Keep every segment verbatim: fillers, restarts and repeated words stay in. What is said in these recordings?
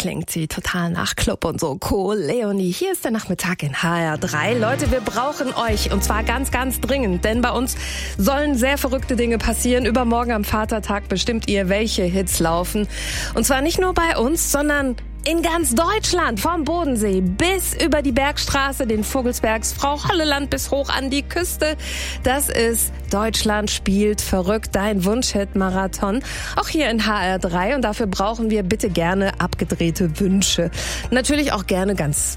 klingt sie total nach Club und so. Cool, Leonie, hier ist der Nachmittag in H R drei. Leute, wir brauchen euch und zwar ganz, ganz dringend, denn bei uns sollen sehr verrückte Dinge passieren. Übermorgen am Vatertag bestimmt ihr, welche Hits laufen. Und zwar nicht nur bei uns, sondern in ganz Deutschland, vom Bodensee bis über die Bergstraße, den Vogelsbergs, Frau Holleland bis hoch an die Küste. Das ist Deutschland spielt verrückt, dein Wunschhit-Marathon. Auch hier in H R drei und dafür brauchen wir bitte gerne abgedrehte Wünsche. Natürlich auch gerne ganz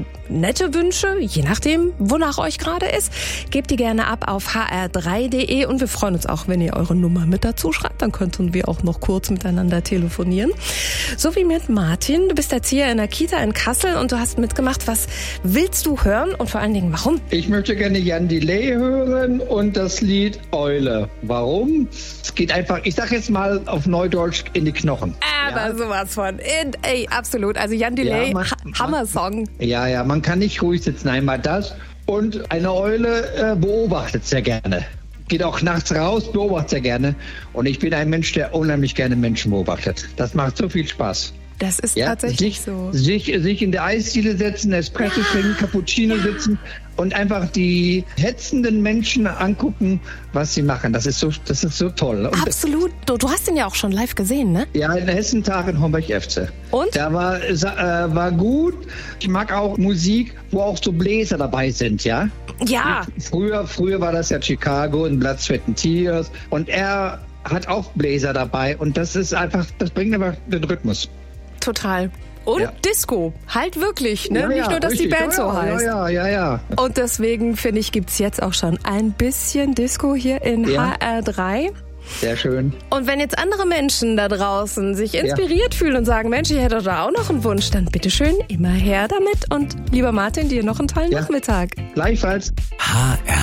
nette Wünsche, je nachdem, wonach euch gerade ist. Gebt die gerne ab auf h r drei punkt d e und wir freuen uns auch, wenn ihr eure Nummer mit dazu schreibt. Dann könnten wir auch noch kurz miteinander telefonieren. So wie mit Martin. Du bist Erzieher in der Kita in Kassel und du hast mitgemacht. Was willst du hören und vor allen Dingen, warum? Ich möchte gerne Jan Delay hören und das Lied Eule. Warum? Es geht einfach, ich sag jetzt mal auf Neudeutsch, in die Knochen. Aber ja. Sowas von. In, ey, absolut. Also Jan Delay, ja, man, Hammer-Song. Ja, ja, man kann nicht ruhig sitzen. Einmal das. Und eine Eule äh, beobachtet sehr gerne. Geht auch nachts raus, beobachtet sehr gerne. Und ich bin ein Mensch, der unheimlich gerne Menschen beobachtet. Das macht so viel Spaß. Das ist ja, tatsächlich sich, so. Sich, sich in der Eisdiele setzen, Espresso trinken, Cappuccino sitzen und einfach die hetzenden Menschen angucken, was sie machen. Das ist so, das ist so toll. Und absolut. Du, du hast ihn ja auch schon live gesehen, ne? Ja, in Hessentag in Homberg-F C. Und? Da war, äh, war gut. Ich mag auch Musik, wo auch so Bläser dabei sind, ja? Ja. Früher, früher war das ja Chicago und Blood, Sweat and Tears. Und er hat auch Bläser dabei. Und das ist einfach, das bringt aber den Rhythmus. Total. Und ja. Disco, halt wirklich, ne? Ja, Nicht ja, nur, dass richtig. die Band ja, so heißt. Ja, ja, ja, ja. Und deswegen, finde ich, gibt's jetzt auch schon ein bisschen Disco hier in ja. H R drei. Sehr schön. Und wenn jetzt andere Menschen da draußen sich inspiriert ja. fühlen und sagen, Mensch, ich hätte da auch noch einen Wunsch, dann bitteschön, immer her damit. Und lieber Martin, dir noch einen tollen ja. Nachmittag. Gleichfalls. H R